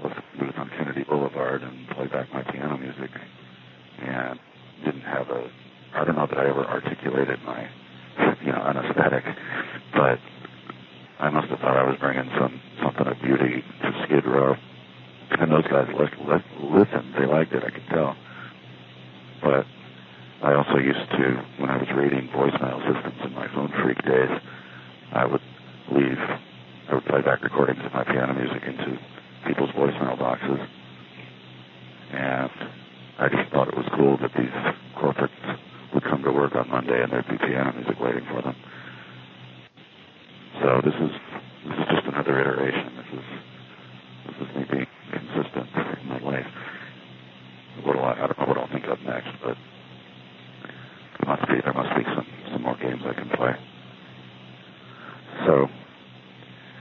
booth on Kennedy Boulevard and play back my piano music, and didn't have I don't know that I ever articulated my, anesthetic, but I must have thought I was bringing something of beauty to Skid Row, and those guys listened. They liked it, I could tell. But I also used to, when I was reading voicemail systems in my phone freak days, I would play back recordings of my piano music into people's voicemail boxes, and I just thought it was cool that these corporates would come to work on Monday and there'd be piano music waiting for them. So this is just another iteration. This is me being consistent in my life. I don't know what I'll think of next, but there must be some more games I can play. So